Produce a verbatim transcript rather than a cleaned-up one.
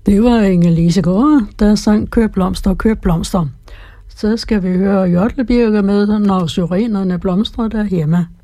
Det var Inge-Lise Gårde, der sang Køb blomster, køb blomster. Så skal vi høre Jodlebjerge med, når syrenerne blomstrer derhjemme.